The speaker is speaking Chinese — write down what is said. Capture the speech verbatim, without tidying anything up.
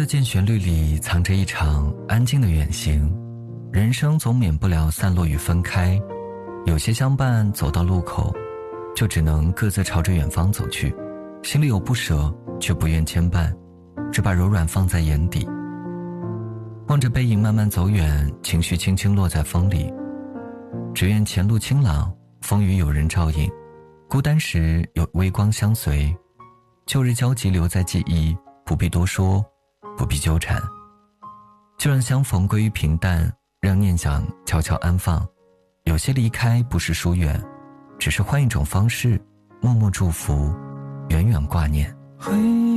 的键旋律里藏着一场安静的远行，人生总免不了散落与分开，有些相伴走到路口，就只能各自朝着远方走去，心里有不舍，却不愿牵绊，只把柔软放在眼底。望着背影慢慢走远，情绪轻轻落在风里，只愿前路清朗，风雨有人照应，孤单时有微光相随，旧日交集留在记忆，不必多说，不必纠缠，就让相逢归于平淡，让念想悄悄安放。有些离开不是疏远，只是换一种方式，默默祝福，远远挂念。